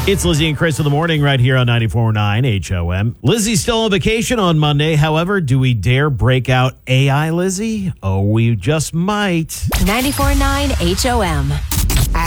It's Lizzie and Chris in the morning right here on 94.9 HOM. Lizzie's still on vacation on Monday. However, do we dare break out AI Lizzie? Oh, we just might. 94.9 HOM.